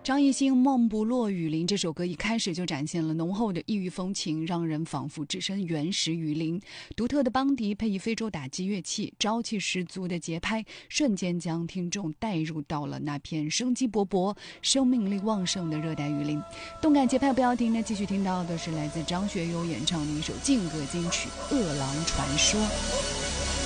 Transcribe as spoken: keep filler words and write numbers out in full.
张艺兴《梦不落雨林》这首歌一开始就展现了浓厚的异域风情，让人仿佛置身原始雨林。独特的邦迪配以非洲打击乐器，朝气十足的节拍，瞬间将听众带入到了那片生机勃勃、生命力旺盛的热带雨林。动感节拍不要停呢，继续听到的是来自张学友演唱的一首劲歌金曲《饿狼传说》。